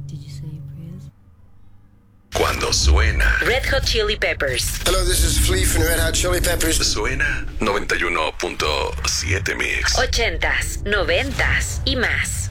Did you say your prayers? Cuando suena. Red Hot Chili Peppers. Hello, this is Flea from Red Hot Chili Peppers. Suena 91.7 Mix. 80s, 90s y más.